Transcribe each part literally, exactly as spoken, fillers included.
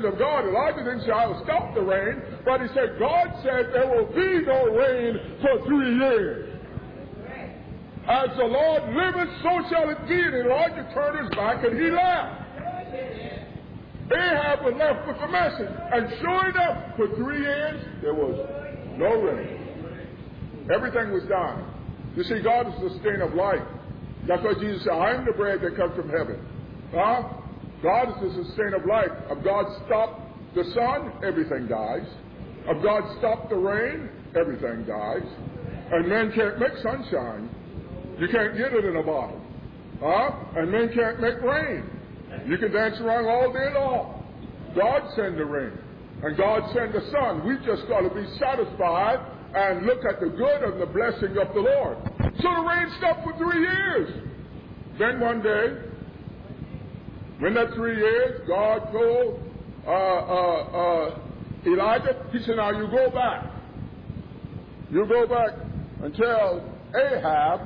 of God. Elijah didn't say, I will stop the rain, but he said, God said there will be no rain for three years. As the Lord liveth, so shall it be. And Elijah turned his back and he left. Ahab was left with the message. And sure enough, for three years, there was no rain. Everything was dying. You see, God is the sustainer of life. That's why Jesus said, I am the bread that comes from heaven. Huh? God is the sustainer of life. If God stopped the sun, everything dies. If God stopped the rain, everything dies. And men can't make sunshine. You can't get it in a bottle. Huh? And men can't make rain. You can dance around all day long. God send the rain. And God send the sun. We just got to be satisfied and look at the good and the blessing of the Lord. So the rain stopped for three years. Then one day, when that three years, God told uh, uh, uh, Elijah, he said, now you go back. You go back and tell Ahab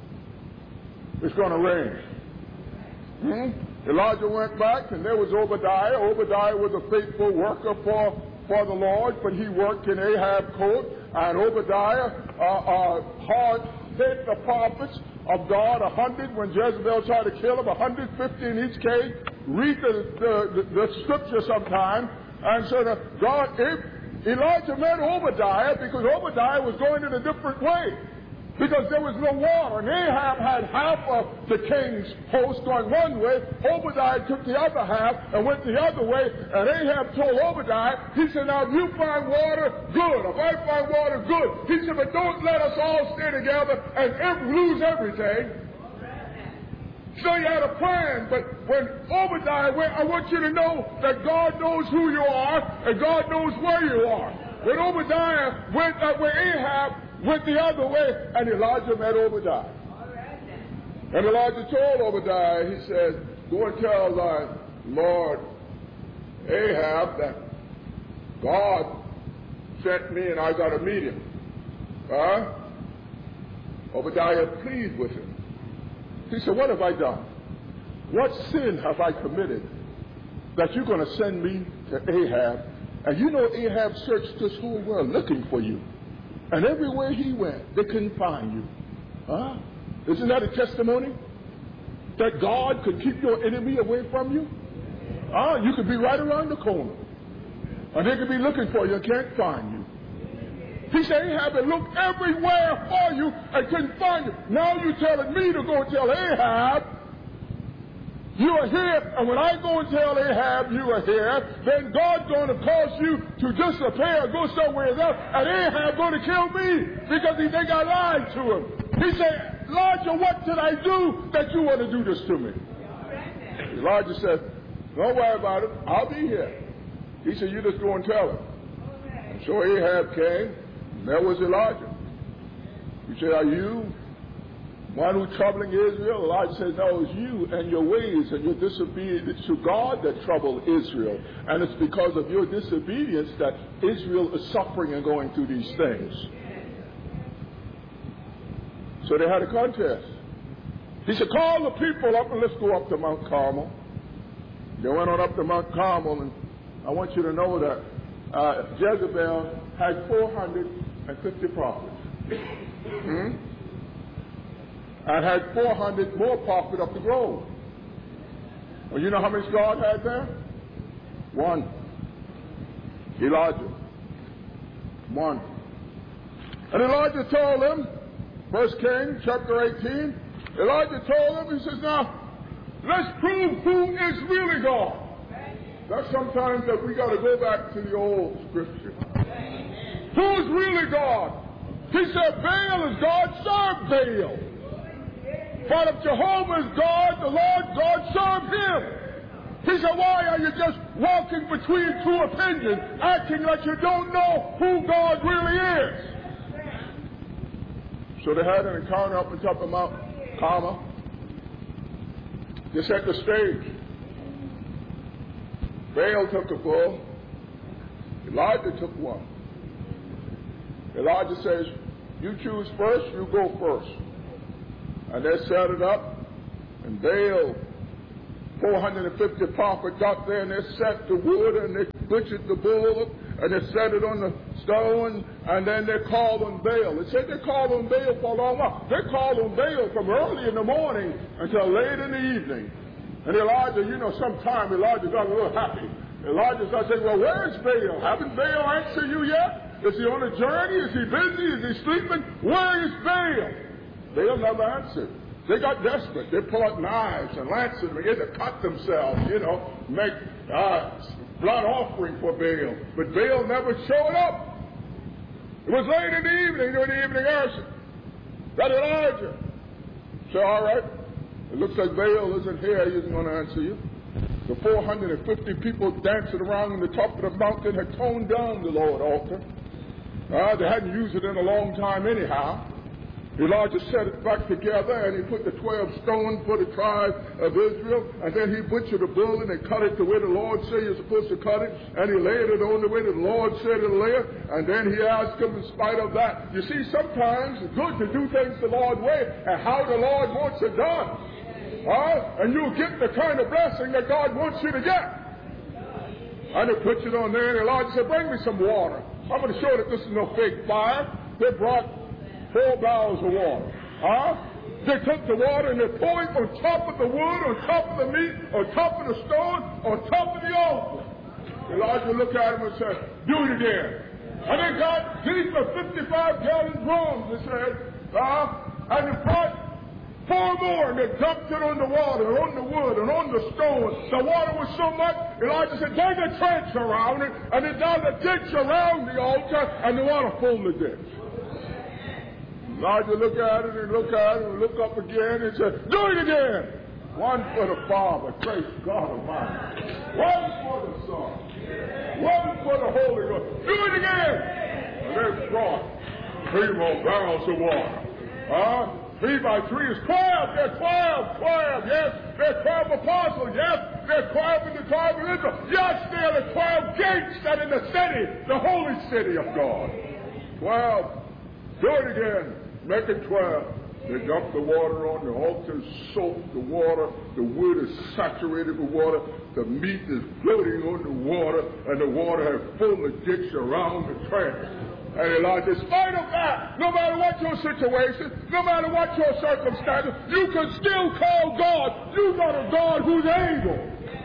it's going to rain. Hmm? Elijah went back, and there was Obadiah. Obadiah was a faithful worker for, for the Lord, but he worked in Ahab's court. And Obadiah uh, uh, hard hit the prophets of God, a hundred when Jezebel tried to kill him, a hundred fifty in each case. Read the, the, the, the scripture sometime. And so the, God, if Elijah met Obadiah because Obadiah was going in a different way. Because there was no water. And Ahab had half of the king's host going one way. Obadiah took the other half and went the other way. And Ahab told Obadiah, he said, now if you find water, good. If I find water, good. He said, but don't let us all stay together and ev- lose everything. So he had a plan. But when Obadiah went, I want you to know that God knows who you are and God knows where you are. When Obadiah went that way, Ahab went the other way, and Elijah met Obadiah. And Elijah told Obadiah, he said, go and tell thy Lord Ahab that God sent me and I got to meet him. Huh? Obadiah pleaded with him. He said, what have I done? What sin have I committed that you're going to send me to Ahab? And you know Ahab searched this whole world looking for you. And everywhere he went, they couldn't find you. Huh? Isn't that a testimony? That God could keep your enemy away from you? Huh? You could be right around the corner. And they could be looking for you and can't find you. He said, Ahab had looked everywhere for you and couldn't find you. Now you're telling me to go tell Ahab you are here, and when I go and tell Ahab you are here, then God's going to cause you to disappear, go somewhere else, and Ahab going to kill me because he think I lied to him. He said, Elijah, what did I do that you want to do this to me? Elijah said, don't worry about it. I'll be here. He said, you just go and tell him. And so Ahab came, and there was Elijah. He said, are you one who's troubling Israel? Elijah says, no, it's you and your ways and your disobedience to God that trouble Israel. And it's because of your disobedience that Israel is suffering and going through these things. So they had a contest. He said, call the people up and let's go up to Mount Carmel. They went on up to Mount Carmel, and I want you to know that uh, Jezebel had four hundred fifty prophets. Hmm? And had four hundred more prophets up the grove. Well, you know how many God had there? One. Elijah. One. And Elijah told them, First Kings chapter eighteen, Elijah told them, he says, now, let's prove who is really God. That's sometimes that we got to go back to the old scripture. Who's really God? He said, Baal is God, serve Baal. But if Jehovah is God, the Lord God, serve him. He said, why are you just walking between two opinions, acting like you don't know who God really is? So they had an encounter up on top of Mount Carmel. They set the stage. Baal took a bull. Elijah took one. Elijah says, you choose first, you go first. And they set it up, and Baal four hundred fifty prophets got there and they set the wood and they butchered the bull and they set it on the stone and then they called on Baal. They said they called on Baal for a long while. They called on Baal from early in the morning until late in the evening. And Elijah, you know, sometime Elijah got a little happy. Elijah started saying, well, where's Baal? Haven't Baal answered you yet? Is he on a journey? Is he busy? Is he sleeping? Where is Baal? Baal never answered. They got desperate. They pulled out knives and lances and began to cut themselves, you know, make uh, blood offering for Baal. But Baal never showed up. It was late in the evening during the evening worship that Elijah said, all right, it looks like Baal isn't here. He isn't going to answer you. The four hundred fifty people dancing around on the top of the mountain had toned down the Lord altar. Uh, they hadn't used it in a long time anyhow. Elijah set it back together and he put the twelve stones for the tribe of Israel, and then he butchered a bull and he cut it the way the Lord said you're supposed to cut it, and he laid it on the way the Lord said to lay it, and then he asked him in spite of that. You see, sometimes it's good to do things the Lord's way and how the Lord wants it done. Uh, and you'll get the kind of blessing that God wants you to get. And he puts it on there, and Elijah said, bring me some water. I'm going to show that this is no fake fire. They brought four barrels of water. Huh? They took the water and they poured it on top of the wood, on top of the meat, on top of the stone, on top of the altar. Elijah looked at him and said, do it again. And they got these were fifty-five gallon drums, they said, uh, and they brought four more and they dumped it on the water, on the wood, and on the stone. The water was so much, Elijah said, dig a trench around it, and they dug a ditch around the altar, and the water filled the ditch. Elijah looked at it and looked at it and looked up again and said, do it again. One for the Father, praise God Almighty. One for the Son. One for the Holy Ghost. Do it again. And they brought three more barrels of water. Huh? Three by three is twelve. They're twelve. Twelve. Yes. They're twelve apostles. Yes. They're twelve in the tribe of Israel. Yes. They're the twelve gates that in the city, the holy city of God. Twelve. Do it again. Make it twelve. They dump the water on the altar, soak the water. The wood is saturated with water. The meat is floating on the water, and the water has filled the ditch around the trench. And Elijah, in spite of that, no matter what your situation, no matter what your circumstances, you can still call God. You got a God who's able.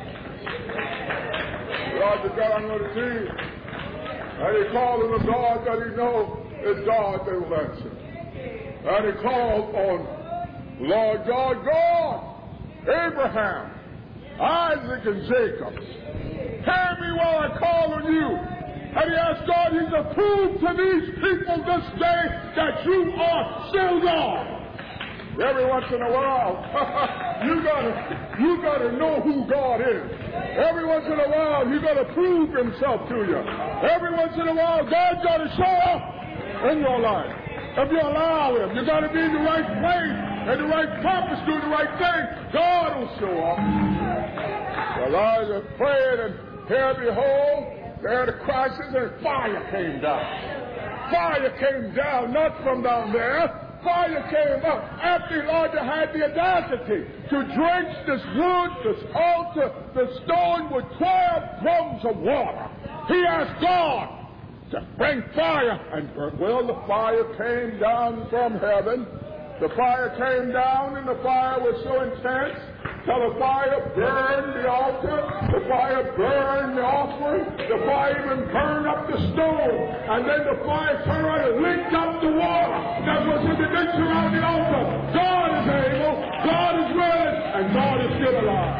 Elijah got on the team, and he called on a God that he knows is God that will answer. And he called on Lord God, God, Abraham, Isaac, and Jacob. Hear me while I call on you. And he asked God, he's to prove to these people this day that you are still God. Every once in a while, you gotta, you gotta know who God is. Every once in a while, you gotta prove himself to you. Every once in a while, God gotta show up in your life. If you allow him, you got to be in the right place, in the right purpose, doing the right thing. God will show up. Elijah prayed, and here, behold, there the crisis, and fire came down. Fire came down, not from down there. Fire came up after Elijah had the audacity to drench this wood, this altar, the stone with twelve drums of water. He asked God to bring fire and burn. Well, the fire came down from heaven. The fire came down, and the fire was so intense till the fire burned the altar, the fire burned the offering, the fire even burned up the stone, and then the fire turned around and licked up the water that was in the ditch around the altar. God is able, God is willing, and God is still alive.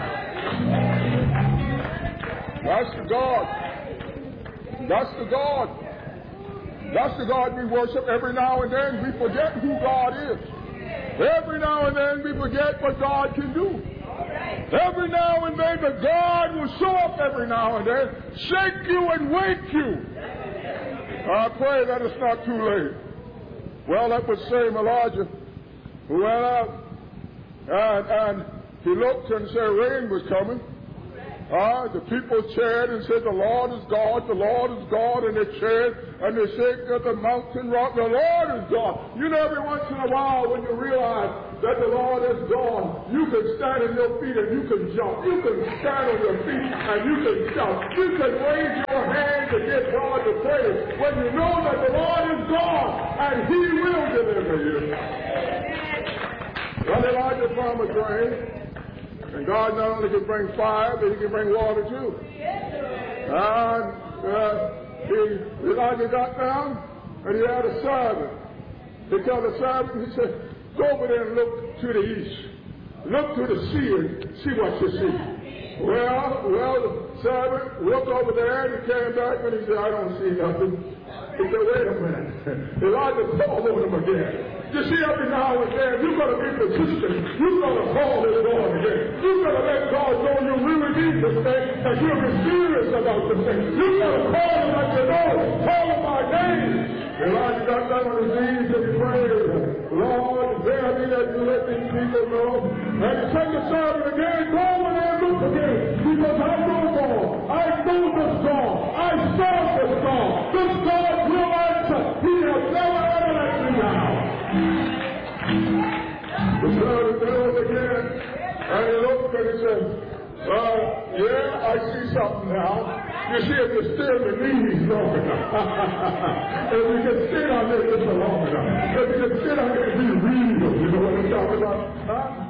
That's the God. That's the God. That's the God we worship. Every now and then we forget who God is. Every now and then we forget what God can do. Every now and then the God will show up every now and then, shake you and wake you. I pray that it's not too late. Well, that was same Elijah who went out and, and he looked and said rain was coming. Uh, the people cheered and said, the Lord is God, the Lord is God, and they cheered, and they said that the mountain rock, the Lord is God. You know, every once in a while when you realize that the Lord is God, you can stand on your feet and you can jump. You can stand on your feet and you can shout. You can raise your hands and give God the praise when you know that the Lord is God and He will deliver you. Well, Elijah promised rain. And God not only can bring fire, but He can bring water too. And uh, he, Elijah got down, and he had a servant. He told the servant, he said, go over there and look to the east. Look to the sea and see what you see. Well, well, the servant looked over there, and he came back, and he said, I don't see nothing. He said, wait a minute. Elijah called on him again. You see, every now and then, you've got to be persistent. You've got to call this Lord again. You've got to let God know you really need this thing, and you'll be serious about this thing. You've got to call him like you know. Call him by name. Elijah got down on his knees and he prayed, Lord, there be that you let these people know. And he said to servant again, go over there and look again. Because I know God. I know this God. I serve this God. This God will answer. He has never ever let me down. The servant goes again, and he looked and he said, uh, yeah, I see something now. You see, if you stay on your knees long enough, if you can sit on this just long enough, if you can sit on it and be real, you know what I'm talking about? Huh?